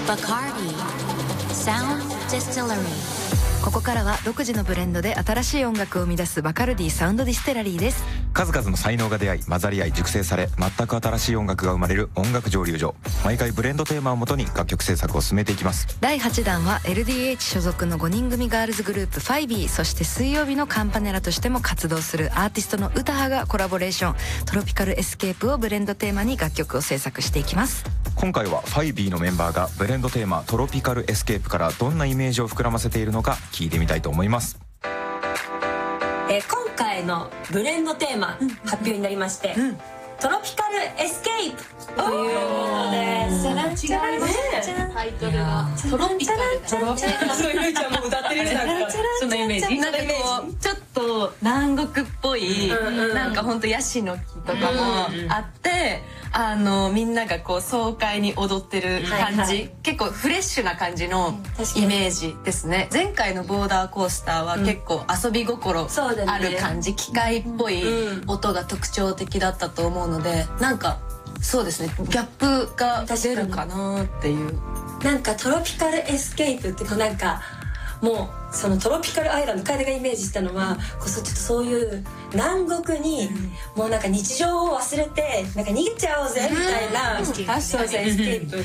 Bacardi Sound Distillery。 ここからは独自のブレンドで新しい音楽を生み出すバカルディサウンドディスティラリーです。 数々の才能が出会い混ざり合い熟成され、全く新しい音楽が生まれる音楽蒸留所。毎回ブレンドテーマをもとに楽曲制作を進めていきます。 第8弾は LDH 所属の5人組ガールズグループファイビー、そして水曜日のカンパネラとしても活動するアーティストの歌羽がコラボレーション、トロピカルエスケープをブレンドテーマに楽曲を制作していきます。 今回はファイビーのメンバーがブレンドテーマトロピカルエスケープからどんなイメージを膨らませているのか聞いてみたいと思います。 今回のブレンドテーマ発表になりまして、トロピカルエスケープということです。 違いますね、タイトルがトロピカルそういうちゃんも歌ってるじゃないですか。そのイメージ。 なんかこうちょっと南国っぽい、なんかほんとヤシの木とかもあって、みんながこう爽快に踊ってる感じ、結構フレッシュな感じのイメージですね。前回のボーダーコースターは結構遊び心ある感じ、機械っぽい音が特徴的だったと思うので、なんかそうですね、ギャップが出るかなっていう。 なんかトロピカルエスケープってこうなんかもうそのトロピカルアイランド、楓がイメージしたのはこうちょっとそういう南国にもうなんか日常を忘れてなんか逃げちゃおうぜみたいな、そうそうエスケープ